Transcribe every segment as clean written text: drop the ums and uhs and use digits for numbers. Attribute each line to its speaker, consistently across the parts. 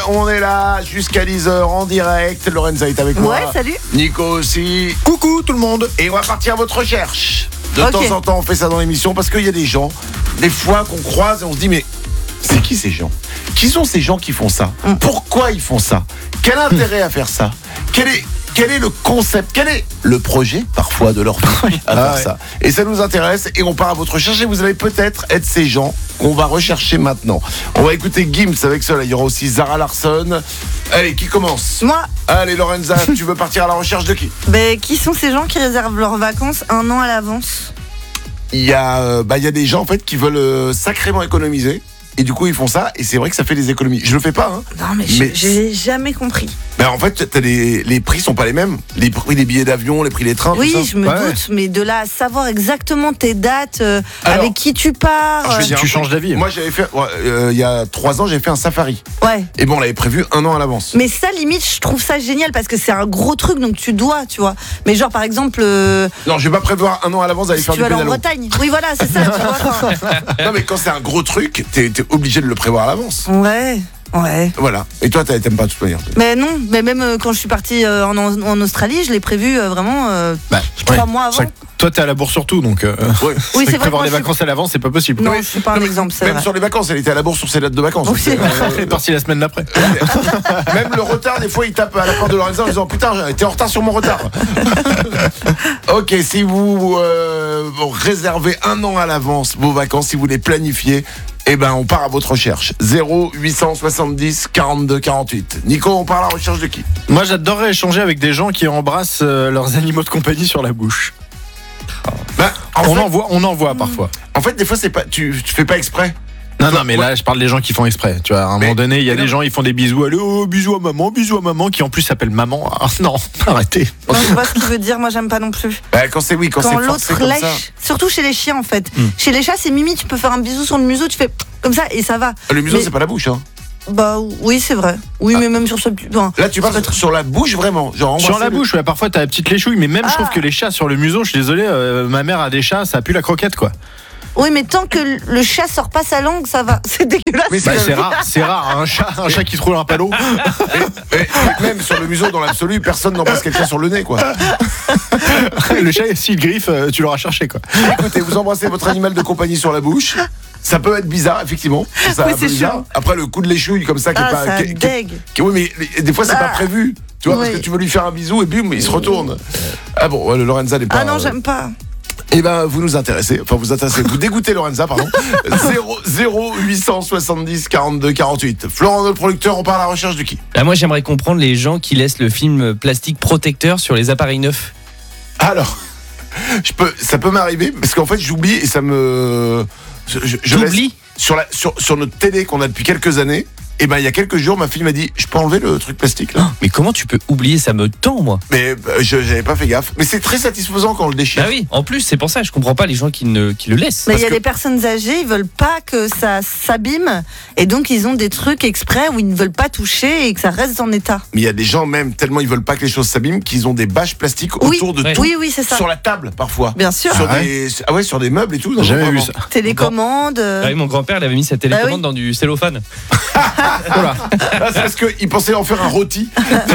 Speaker 1: on est là jusqu'à 10h en direct. Lorenza est avec moi.
Speaker 2: Ouais, salut.
Speaker 1: Nico aussi.
Speaker 3: Coucou tout le monde.
Speaker 1: Et on va partir à votre recherche. De
Speaker 2: Ok.
Speaker 1: temps en temps, on fait ça dans l'émission parce qu'il y a des gens, des fois qu'on croise et on se dit mais c'est qui ces gens ? Qui sont ces gens qui font ça ? Pourquoi ils font ça ? Quel intérêt à faire ça ? Quel est le concept ? Quel est le projet parfois de leur vie à faire ça ? Et ça nous intéresse et on part à votre recherche et vous allez peut-être être ces gens qu'on va rechercher maintenant. On va écouter Gims avec cela. Il y aura aussi Zara Larsson. Allez, qui commence ?
Speaker 2: Moi,
Speaker 1: Allez Lorenza, tu veux partir à la recherche de qui ?
Speaker 2: qui sont ces gens qui réservent leurs vacances un an à l'avance ?
Speaker 1: Il y a des gens en fait qui veulent sacrément économiser. Et du coup ils font ça et c'est vrai que ça fait des économies. Je le fais pas
Speaker 2: Non mais j'ai jamais compris.
Speaker 1: En fait les prix sont pas les mêmes. Les prix des billets d'avion, les prix des trains.
Speaker 2: Oui,
Speaker 1: tout ça.
Speaker 2: je me doute, mais de là à savoir exactement tes dates,
Speaker 1: Alors,
Speaker 2: avec qui tu pars.
Speaker 1: je vais dire
Speaker 3: Tu
Speaker 1: un
Speaker 3: changes
Speaker 1: truc.
Speaker 3: d'avis.
Speaker 1: Moi j'avais fait il y a 3 ans j'ai fait un safari.
Speaker 2: Ouais.
Speaker 1: Et bon on l'avait prévu 1 an à l'avance.
Speaker 2: Mais ça, limite, je trouve ça génial parce que c'est un gros truc, donc tu dois, tu vois. Mais genre, par exemple,
Speaker 1: Non je vais pas prévoir 1 an à l'avance d'aller
Speaker 2: si
Speaker 1: faire
Speaker 2: tu
Speaker 1: du
Speaker 2: vas aller en
Speaker 1: pédalo.
Speaker 2: Bretagne. Oui, voilà, c'est ça, tu vois.
Speaker 1: Non mais quand c'est un gros truc t'es obligé de le prévoir à l'avance.
Speaker 2: Ouais.
Speaker 1: Voilà. Et toi t'aimes pas de toute manière.
Speaker 2: Mais non, mais même quand je suis partie en Australie, je l'ai prévu vraiment 3 mois avant.
Speaker 3: Toi t'es à la bourse surtout donc
Speaker 1: Ouais.
Speaker 2: Oui, c'est vrai.
Speaker 3: prévoir
Speaker 2: que
Speaker 3: les
Speaker 2: moi,
Speaker 3: vacances à l'avance c'est pas possible.
Speaker 2: Non, c'est pas un exemple, c'est
Speaker 1: Même
Speaker 2: vrai.
Speaker 1: sur les vacances, elle était à la bourse sur ses dates de vacances.
Speaker 2: Oui, c'est vrai.
Speaker 3: Elle est partie la semaine d'après.
Speaker 1: Même le retard, des fois, il tape à la porte de Lorenza en disant putain, t'es en retard sur mon retard. Ok, si vous réservez 1 an à l'avance vos vacances, si vous les planifiez, on part à votre recherche. 0870 42 48. Nico, on part à la recherche de qui ?
Speaker 3: Moi j'adorerais échanger avec des gens qui embrassent leurs animaux de compagnie sur la bouche. On en voit parfois.
Speaker 1: En fait, des fois, c'est pas, tu fais pas exprès.
Speaker 3: Non, mais là, je parle des gens qui font exprès. Tu vois, à un moment donné, il y a des gens, ils font des bisous. Allez, bisous à maman, qui en plus s'appelle maman. Ah, non, arrêtez.
Speaker 2: Non, je sais pas ce qu'il veut dire, moi j'aime pas non plus.
Speaker 1: Quand c'est
Speaker 2: Quand
Speaker 1: forcé
Speaker 2: l'autre
Speaker 1: comme ça.
Speaker 2: lèche, surtout chez les chiens en fait. Chez les chats, c'est mimi, tu peux faire un bisou sur le museau, tu fais comme ça et ça va.
Speaker 1: Le museau,
Speaker 2: Mais-
Speaker 1: c'est pas la bouche. Hein.
Speaker 2: Bah oui, c'est vrai. Oui, mais même sur ce.
Speaker 1: Là, tu parles sur la bouche vraiment. Genre
Speaker 3: Sur la
Speaker 1: embrasser
Speaker 3: bouche, ouais, parfois t'as la petite léchouille, mais même je trouve
Speaker 2: Ah.
Speaker 3: que les chats sur le museau, je suis désolé, ma mère a des chats, ça pue la croquette quoi.
Speaker 2: Oui, mais tant que le chat sort pas sa langue, ça va. C'est dégueulasse.
Speaker 1: Mais
Speaker 3: C'est rare, un chat qui se roule un palot.
Speaker 1: Mais même sur le museau, dans l'absolu, personne n'embrasse quelqu'un sur le nez, quoi.
Speaker 3: Le chat, s'il griffe, tu l'auras cherché quoi.
Speaker 1: Écoutez, vous embrassez votre animal de compagnie sur la bouche. Ça peut être bizarre, effectivement. Ça
Speaker 2: Oui,
Speaker 1: un peu
Speaker 2: c'est
Speaker 1: bizarre.
Speaker 2: chiant.
Speaker 1: Après, le coup de l'échouille comme ça, qui est
Speaker 2: Ah,
Speaker 1: pas.
Speaker 2: ça
Speaker 1: qui-
Speaker 2: dégue.
Speaker 1: oui, mais des fois, c'est pas
Speaker 2: Ah.
Speaker 1: prévu. Tu vois, parce
Speaker 2: Oui.
Speaker 1: que tu veux lui faire un bisou et bum, il se retourne. Ah bon, le Lorenza n'est pas.
Speaker 2: Ah non, j'aime pas.
Speaker 1: Vous nous intéressez. Enfin, vous dégoûtez Lorenza, pardon. 0870 42 48. Florent, notre producteur, on part à la recherche de qui ?
Speaker 4: Là, moi, j'aimerais comprendre les gens qui laissent le film plastique protecteur sur les appareils neufs.
Speaker 1: Alors, ça peut m'arriver parce qu'en fait, j'oublie et ça me. Je
Speaker 4: T'oublies ?
Speaker 1: laisse sur notre télé qu'on a depuis quelques années. Il y a quelques jours, ma fille m'a dit je peux enlever le truc plastique là.
Speaker 4: Mais comment tu peux oublier ? Ça me tend, moi.
Speaker 1: Mais j'avais pas fait gaffe. Mais c'est très satisfaisant quand on le déchire.
Speaker 4: Bah oui, en plus, c'est pour ça, je comprends pas les gens qui le laissent.
Speaker 2: Mais il y a
Speaker 1: que-
Speaker 2: des personnes âgées, ils veulent pas que ça s'abîme. Et donc, ils ont des trucs exprès où ils ne veulent pas toucher et que ça reste en état.
Speaker 1: Mais il y a des gens même tellement ils veulent pas que les choses s'abîment qu'ils ont des bâches plastiques
Speaker 2: Oui.
Speaker 1: autour de
Speaker 4: Ouais.
Speaker 1: tout.
Speaker 2: Oui, c'est ça.
Speaker 1: Sur la table parfois.
Speaker 2: Bien sûr.
Speaker 1: Sur des meubles et tout. non,
Speaker 3: Jamais
Speaker 1: vraiment.
Speaker 3: vu ça.
Speaker 2: Télécommande.
Speaker 4: Ah oui, mon grand-père, il avait mis sa télécommande
Speaker 2: oui.
Speaker 4: dans du cellophane.
Speaker 1: Ah, c'est parce qu'il pensait en faire un rôti.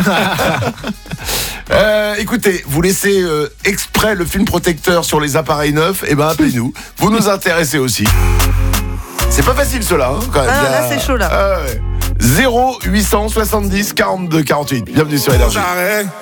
Speaker 1: Écoutez, vous laissez exprès le film protecteur sur les appareils neufs, appelez-nous. Vous nous intéressez aussi. C'est pas facile cela, hein, quand même.
Speaker 2: Ah non, là, c'est chaud, là.
Speaker 1: 0870 42 48. Bienvenue sur Énergie.